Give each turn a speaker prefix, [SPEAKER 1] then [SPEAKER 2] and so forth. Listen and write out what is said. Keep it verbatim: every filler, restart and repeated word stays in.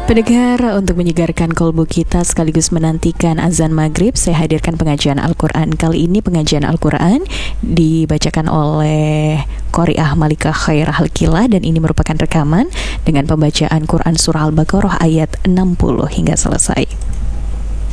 [SPEAKER 1] Pendengar, untuk menyegarkan kolbu kita sekaligus menantikan azan maghrib, saya hadirkan pengajian Al-Quran. Kali ini pengajian Al-Quran dibacakan oleh Qori'ah Malika Khairah Al-Kila, dan ini merupakan rekaman dengan pembacaan Quran Surah Al-Baqarah ayat enam puluh hingga selesai.